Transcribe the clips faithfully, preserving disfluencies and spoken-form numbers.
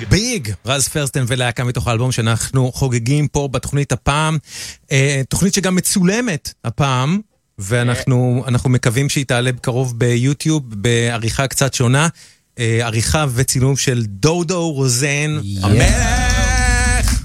ביג, רז פרסטן ולהקה מתוך האלבום שאנחנו חוגגים פה בתוכנית הפעם, תוכנית שגם מצולמת הפעם, ואנחנו אנחנו מקווים שהיא תעלה בקרוב ביוטיוב בעריכה קצת שונה, עריכה וצילום של דודו רוזן המלך.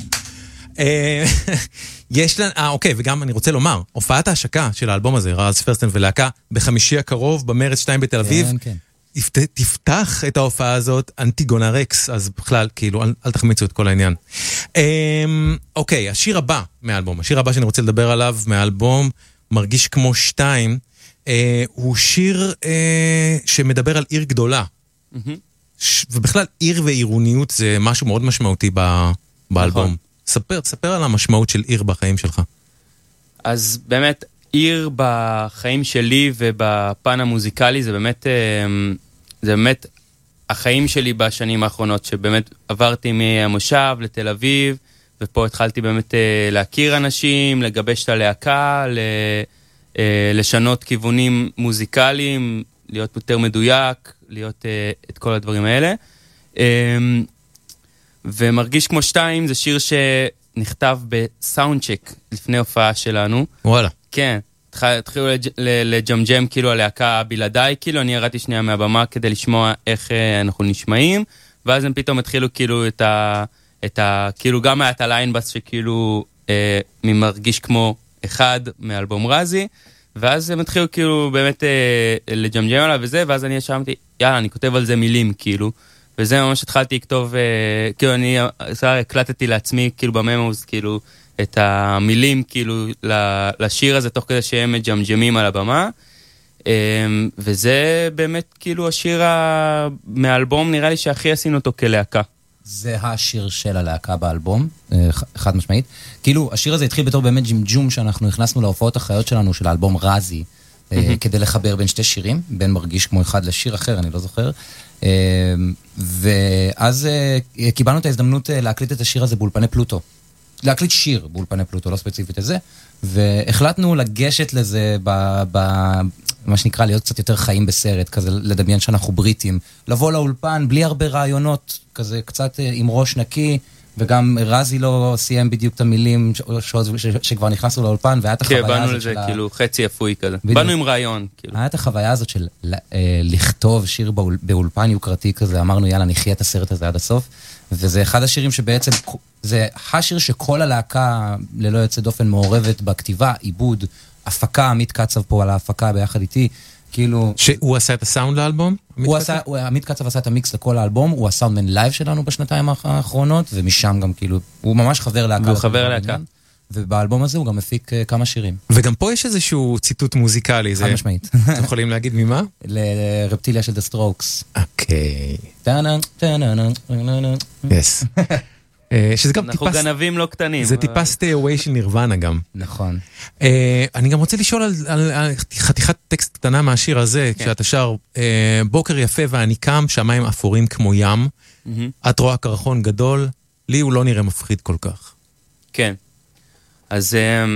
יש לנו, אה אוקיי, וגם אני רוצה לומר, הופעת ההשקה של האלבום הזה, רז פרסטן ולהקה, בחמישי הקרוב במרץ שתיים בתל אביב, כן, כן. תפתח את ההופעה הזאת אנטיגונה רקס, אז בכלל, כאילו, אל, אל תחמיצו את כל העניין. אוקיי, השיר הבא מהאלבום, השיר הבא שאני רוצה לדבר עליו מהאלבום, מרגיש כמו שתיים, הוא שיר שמדבר על עיר גדולה. ובכלל, עיר ועירוניות זה משהו מאוד משמעותי באלבום. ספר, ספר על המשמעות של עיר בחיים שלך. אז באמת, עיר בחיים שלי ובפן המוזיקלי, זה באמת, זה באמת החיים שלי בשנים האחרונות, שבאמת עברתי מהמושב לתל אביב, ופה התחלתי באמת להכיר אנשים, לגבש את הלהקה, לשנות כיוונים מוזיקליים, להיות יותר מדויק, להיות את כל הדברים האלה. ומרגיש כמו שתיים, זה שיר שנכתב בסאונדצ'ק לפני הופעה שלנו. וואלה. כן, התחילו לג'מג'ם כאילו הלהקה בלעדיי, כאילו אני ירדתי שנייה מהבמה כדי לשמוע איך אנחנו נשמעים, ואז הם פתאום התחילו כאילו את ה... את ה כאילו גם היה את הליינבאס שכאילו אה, ממרגיש כמו אחד מאלבום רזי, ואז הם התחילו כאילו באמת אה, לג'מג'ם עליו וזה, ואז אני ישמתי, יאללה, אני כותב על זה מילים כאילו, וזה ממש התחלתי לכתוב, אה, כאילו אני הקלטתי לעצמי כאילו בממוס כאילו את המילים כאילו לשיר הזה, תוך כדי שהם מג'מג'מים על הבמה, אה, וזה באמת כאילו השיר מהאלבום נראה לי שהכי עשינו אותו כלהקה. זה השיר של הלהקה באלבום, חד משמעית. כאילו, השיר הזה התחיל בתור באמת ג'ימג'ום, שאנחנו הכנסנו להופעות החיות שלנו של האלבום רזי, כדי לחבר בין שתי שירים, בין מרגיש כמו אחד לשיר אחר, אני לא זוכר. ואז קיבלנו את ההזדמנות להקליט את השיר הזה באולפני פלוטו. להקליט שיר באולפני פלוטו, לא ספציפית את זה. והחלטנו לגשת לזה ב... ב מה שנקרא להיות קצת יותר חיים בסרט, כזה לדמיין שאנחנו בריטים, לבוא לאולפן בלי הרבה רעיונות, כזה קצת עם ראש נקי, וגם רזי לא סיים בדיוק את המילים שכבר נכנסנו לאולפן, והיה את החוויה הזאת של... כן, באנו לזה כאילו חצי אפוי כזה. באנו עם רעיון. היה את החוויה הזאת של לכתוב שיר באולפן יוקרתי כזה, אמרנו יאללה נחיה את הסרט הזה עד הסוף, וזה אחד השירים שבעצם, זה השיר שכל הלהקה ללא יוצא דופן מעורבת בכתיבה, עיבוד, הפקה, עמית קצב פה על ההפקה ביחד איתי, כאילו... שהוא עשה את הסאונד לאלבום? הוא עשה, עמית קצב עשה את המיקס לכל האלבום, הוא הסאונדמן לייב שלנו בשנתיים האחרונות, ומשם גם כאילו, הוא ממש חבר להקה. והוא חבר להקה. ובאלבום הזה הוא גם מפיק כמה שירים. וגם פה יש איזשהו ציטוט מוזיקלי. חד משמעית. אתם יכולים להגיד ממה? לרפטיליה של The Strokes. אוקיי. טאנן, טאנן, טאנן. יס. שזה גם אנחנו טיפה... גנבים לא קטנים. זה טיפה stay away של נירוונה גם. נכון. אני גם רוצה לשאול על, על, על חתיכת טקסט קטנה מהשיר הזה, כן. כשאתה שר, בוקר יפה ואני קם, שמיים אפורים כמו ים, mm-hmm. את רואה קרחון גדול, לי הוא לא נראה מפחיד כל כך. כן. אז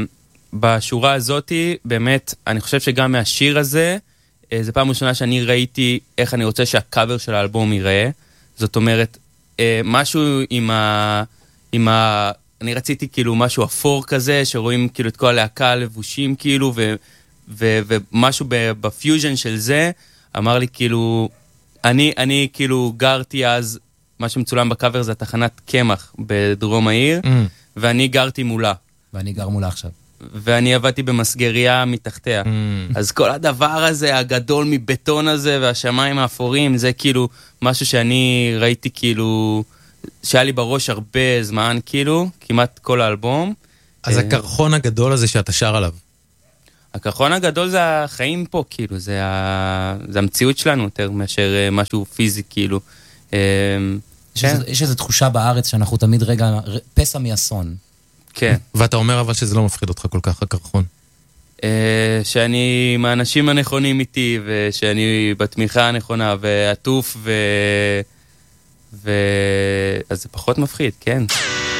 בשורה הזאת, באמת, אני חושב שגם מהשיר הזה, זה פעם ראשונה שאני ראיתי איך אני רוצה שהקאבר של האלבום ייראה. זאת אומרת, משהו עם ה... עם ה... אני רציתי כאילו משהו אפור כזה, שרואים כאילו את כל הלהקה הלבושים כאילו, ו... ו... ומשהו בפיוז'ן של זה, אמר לי כאילו, אני, אני כאילו גרתי אז, מה שמצולם בקאבר זה התחנת קמח בדרום העיר, mm. ואני גרתי מולה. ואני גר מולה עכשיו. ואני עבדתי במסגריה מתחתיה. Mm. אז כל הדבר הזה, הגדול מבטון הזה, והשמיים האפורים, זה כאילו משהו שאני ראיתי כאילו, שהיה לי בראש הרבה זמן, כאילו, כמעט כל האלבום. אז הקרחון הגדול הזה שאתה שר עליו. הקרחון הגדול זה החיים פה, כאילו, זה, ה... זה המציאות שלנו יותר מאשר משהו פיזי, כאילו. יש, איזו, יש איזו תחושה בארץ שאנחנו תמיד רגע, פסע מאסון. כן. ואתה אומר אבל שזה לא מפחיד אותך כל כך, הקרחון. שאני עם האנשים הנכונים איתי, ושאני בתמיכה הנכונה, ועטוף, ו... ו... אז זה פחות מפחיד, כן.